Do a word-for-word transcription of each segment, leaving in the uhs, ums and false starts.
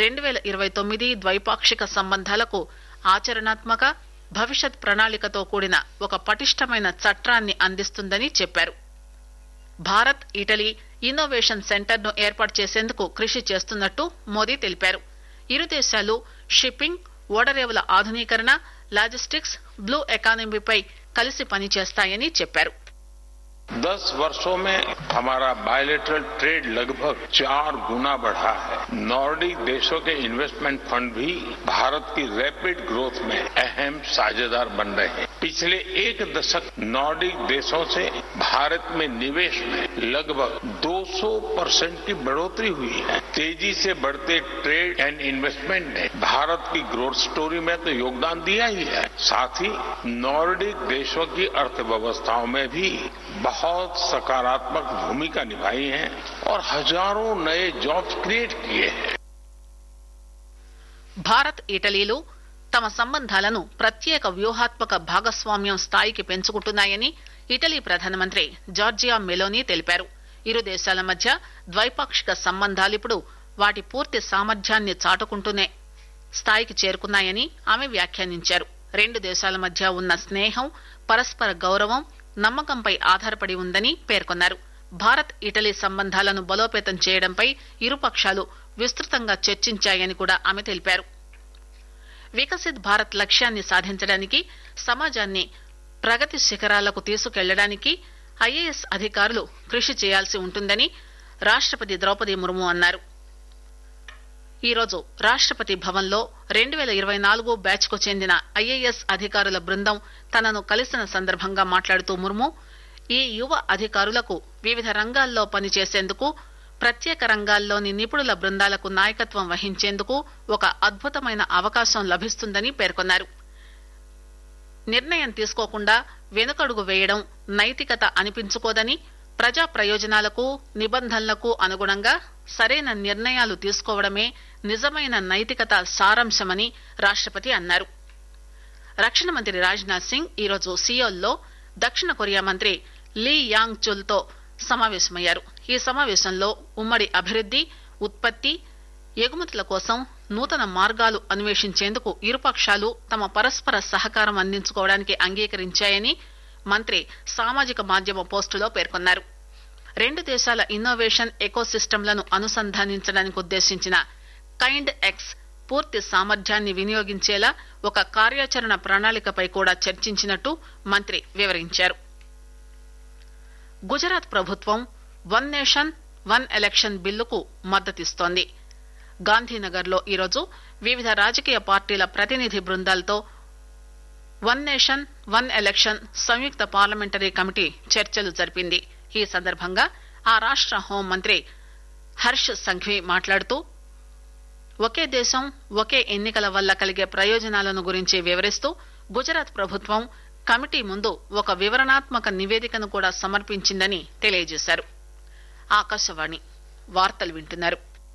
రెండు వేల ఇరవై తొమ్మిది ద్వైపాక్షిక సంబంధాలకు ఆచరణాత్మక భవిష్యత్ ప్రణాళికతో కూడిన ఒక పటిష్టమైన చట్టాన్ని అందిస్తుందని చెప్పారు. భారత్ ఇటలీ ఇన్నోవేషన్ సెంటర్ ను ఏర్పాటు చేసేందుకు కృషి చేస్తున్నట్టు మోదీ తెలిపారు. ఇరు దేశాలు షిప్పింగ్, ఓడరేవుల ఆధునీకరణ, లాజిస్టిక్స్, బ్లూ ఎకానమీపై కలిసి పనిచేస్తాయని చెప్పారు. दस वर्षों में हमारा बायलेटरल ट्रेड लगभग चार गुना बढ़ा है. नॉर्डिक देशों के इन्वेस्टमेंट फंड भी भारत की रैपिड ग्रोथ में अहम साझेदार बन रहे हैं. पिछले एक दशक नॉर्डिक देशों से भारत में निवेश में लगभग दो सौ परसेंट की बढ़ोतरी हुई है. तेजी से बढ़ते ट्रेड एंड इन्वेस्टमेंट ने भारत की ग्रोथ स्टोरी में तो योगदान दिया ही है, साथ ही नॉर्डिक देशों की अर्थव्यवस्थाओं में भी बहुत सकारात्मक भूमिका निभाई है और हजारों नए जॉब्स क्रिएट किए हैं. భారత్ ఇటలీలు తమ సంబంధాలను ప్రత్యేక వ్యూహాత్మక భాగస్వామ్యం స్థాయికి పెంచుకుంటున్నాయని ఇటలీ ప్రధానమంత్రి జార్జియా మెలోనీ తెలిపారు. ఇరు దేశాల మధ్య ద్వైపాక్షిక సంబంధాలిప్పుడు వాటి పూర్తి సామర్థ్యాన్ని చాటుకుంటూనే స్థాయికి చేరుకున్నాయని ఆమె వ్యాఖ్యానించారు. రెండు దేశాల మధ్య ఉన్న స్నేహం, పరస్పర గౌరవం, నమ్మకంపై ఆధారపడి ఉందని పేర్కొన్నారు. భారత్ ఇటలీ సంబంధాలను బలోపేతం చేయడంపై ఇరుపక్షాలు విస్తృతంగా చర్చించాయని కూడా ఆమె తెలిపారు. వికసిత్ భారత్ లక్ష్యాన్ని సాధించడానికి, సమాజాన్ని ప్రగతి శిఖరాలకు తీసుకెళ్లడానికి ఐఏఎస్ అధికారులు కృషి చేయాల్సి ఉంటుందని రాష్టపతి ద్రౌపది ముర్ము అన్నారు. ఈరోజు రాష్టపతి భవన్లో రెండు వేల ఇరవై నాలుగు బ్యాచ్ కు చెందిన ఐఏఎస్ అధికారుల బృందం తనను కలిసిన సందర్భంగా మాట్లాడుతూ ముర్ము, ఈ యువ అధికారులకు వివిధ రంగాల్లో పనిచేసేందుకు, ప్రత్యేక రంగాల్లోని నిపుణుల బృందాలకు నాయకత్వం వహించేందుకు ఒక అద్భుతమైన అవకాశం లభిస్తుందని పేర్కొన్నారు. నిర్ణయం తీసుకోకుండా వెనుకడుగు వేయడం నైతికత అనిపించుకోదని, ప్రజా ప్రయోజనాలకు, నిబంధనలకు అనుగుణంగా సరైన నిర్ణయాలు తీసుకోవడమే నిజమైన నైతికత సారాంశమని రాష్టపతి అన్నారు. రక్షణ మంత్రి రాజ్నాథ్ సింగ్ ఈరోజు సియోల్లో దక్షిణ కొరియా మంత్రి లీ యాంగ్ చుల్ తో సమావేశమయ్యారు. ఈ సమావేశంలో ఉమ్మడి అభివృద్ది, ఉత్పత్తి, ఎగుమతుల కోసం నూతన మార్గాలు అన్వేషించేందుకు ఇరుపక్షాలు తమ పరస్పర సహకారం అందించుకోవడానికి అంగీకరించాయని మంత్రి సామాజిక మాధ్యమ పోస్టులో పేర్కొన్నారు. రెండు దేశాల ఇన్నోవేషన్ ఎకోసిస్టంలను అనుసంధానించడానికి ఉద్దేశించిన కైండ్ ఎక్స్ పూర్తి సామర్థ్యాన్ని వినియోగించేలా ఒక కార్యాచరణ ప్రణాళికపై కూడా చర్చించినట్టు మంత్రి వివరించారు. గుజరాత్ ప్రభుత్వం వన్ నేషన్ వన్ ఎలక్షన్ బిల్లుకు మద్దతిస్తోంది. గాంధీనగర్ లో ఈరోజు వివిధ రాజకీయ పార్టీల ప్రతినిధి బృందాలతో వన్ నేషన్ వన్ ఎలక్షన్ సంయుక్త పార్లమెంటరీ కమిటీ చర్చలు జరిపింది. ఈ సందర్భంగా ఆ రాష్ట హోంమంత్రి హర్ష్ సంఘ్వి మాట్లాడుతూ, ఒకే దేశం ఒకే ఎన్నికల వల్ల కలిగే ప్రయోజనాలను గురించి వివరిస్తూ గుజరాత్ ప్రభుత్వం కమిటీ ముందు ఒక వివరణాత్మక నివేదికను కూడా సమర్పించిందని తెలియజేశారు. ఆకాశవాణి వార్తలు వింటున్నారు.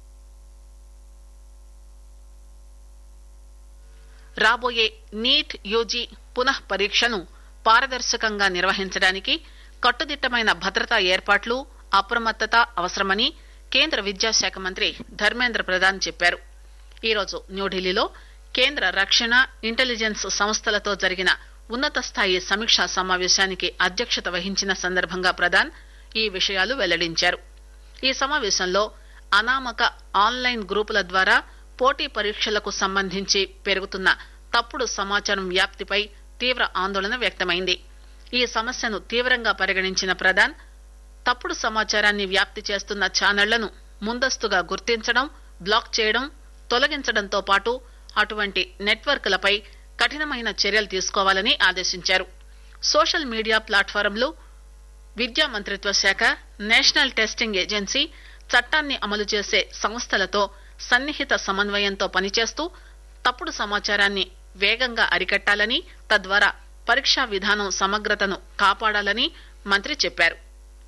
రాబోయే నీట్ యూజీ పునః పరీక్షను పారదర్శకంగా నిర్వహించడానికి కట్టుదిట్టమైన భద్రతా ఏర్పాట్లు, అప్రమత్తత అవసరమని కేంద్ర విద్యాశాఖ మంత్రి ధర్మేంద్ర ప్రధాన్ చెప్పారు. ఈరోజు న్యూఢిల్లీలో కేంద్ర రక్షణ, ఇంటెలిజెన్స్ సంస్థలతో జరిగిన ఉన్నత స్థాయి సమీక్షా సమావేశానికి అధ్యక్షత వహించిన సందర్భంగా ప్రధాన్ ఈ విషయాలు వెల్లడించారు. ఈ సమావేశంలో అనామక ఆన్లైన్ గ్రూపుల ద్వారా పోటీ పరీక్షలకు సంబంధించి పెరుగుతున్న తప్పుడు సమాచారం వ్యాప్తిపై తీవ్ర ఆందోళన వ్యక్తమైంది. ఈ సమస్యను తీవ్రంగా పరిగణించిన ప్రధాన్ తప్పుడు సమాచారాన్ని వ్యాప్తి చేస్తున్న ఛానళ్లను ముందస్తుగా గుర్తించడం, బ్లాక్ చేయడం, తొలగించడంతో పాటు అటువంటి నెట్వర్క్లపై కఠినమైన చర్యలు తీసుకోవాలని ఆదేశించారు. సోషల్ మీడియా ప్లాట్ఫారంలు, విద్యా మంత్రిత్వ శాఖ, నేషనల్ టెస్టింగ్ ఏజెన్సీ చట్టాన్ని అమలు చేసే సంస్థలతో సన్నిహిత సమన్వయంతో పనిచేస్తూ తప్పుడు సమాచారాన్ని వేగంగా అరికట్టాలని, తద్వారా పరీక్షా విధానం సమగ్రతను కాపాడాలని మంత్రి చెప్పారు.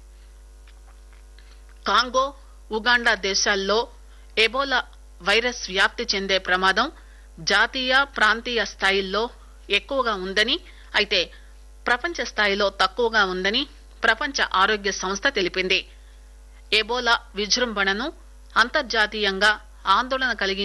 కాంగో, ఉగాండా దేశాల్లో ఎబోలా వైరస్ వ్యాప్తి చెందే ప్రమాదం జాతీయ, ప్రాంతీయ స్థాయిల్లో ఎక్కువగా ఉందని, అయితే ప్రపంచ స్థాయిలో తక్కువగా ఉందని ప్రపంచ ఆరోగ్య సంస్థ తెలిపింది. ఎబోలా విజృంభణను అంతర్జాతీయంగా ఆందోళన కలిగి